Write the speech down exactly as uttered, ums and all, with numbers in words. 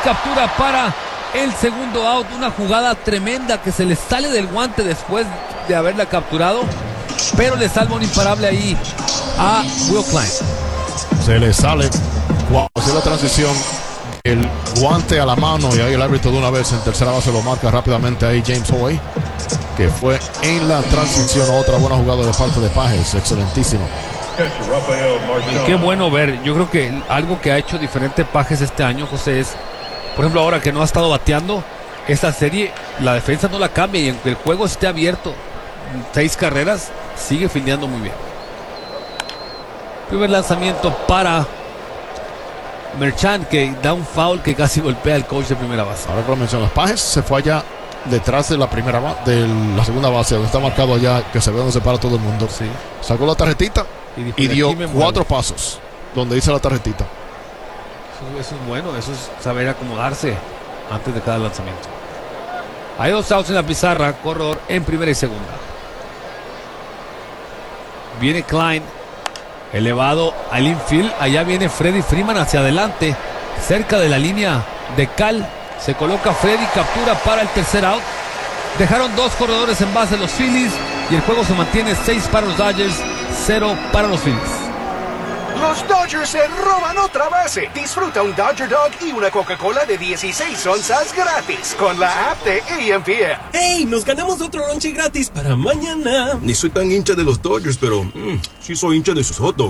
captura para el segundo out. Una jugada tremenda que se le sale del guante después de haberla capturado, pero le salva un imparable ahí a Will Klein. Se le sale, wow, hace la transición, el guante a la mano, y ahí el árbitro de una vez en tercera base lo marca rápidamente ahí James Hoey, que fue en la transición. Otra buena jugada de parte de Pages, excelentísimo. Y qué bueno ver, yo creo que algo que ha hecho diferente Pages este año, José, es, por ejemplo, ahora que no ha estado bateando esta serie, la defensa no la cambia y aunque el juego esté abierto, seis carreras, sigue fildeando muy bien. Primer lanzamiento para Merchant, que da un foul que casi golpea al coach de primera base. Ahora que lo mencionas, Pages se fue allá detrás de la primera de la segunda base, donde está marcado allá, que se ve donde se para todo el mundo. Sí. Sacó la tarjetita y, dijo, y dio cuatro muevo. pasos donde dice la tarjetita. Eso, eso es bueno, eso es saber acomodarse antes de cada lanzamiento. Hay dos outs en la pizarra, corredor en primera y segunda. Viene Klein, elevado al infield. Allá viene Freddie Freeman hacia adelante, cerca de la línea de cal. Se coloca Freddy, captura para el tercer out. Dejaron dos corredores en base los Phillies y el juego se mantiene seis para los Dodgers, cero para los Phillies. Los Dodgers se roban otra base. Disfruta un Dodger Dog y una Coca-Cola de dieciséis onzas gratis con la app de A M P M. ¡Hey! Nos ganamos otro lonche gratis para mañana. Ni soy tan hincha de los Dodgers, pero mmm, sí soy hincha de sus hot dogs.